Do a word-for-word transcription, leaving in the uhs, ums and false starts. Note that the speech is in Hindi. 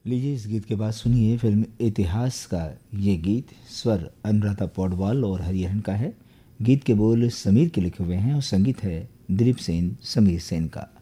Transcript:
लीजिए इस गीत के बाद सुनिए फिल्म इतिहास का ये गीत। स्वर अनुराधा पौडवाल और हरिहरन का है। गीत के बोल समीर के लिखे हुए हैं और संगीत है दिलीप सेन समीर सेन का।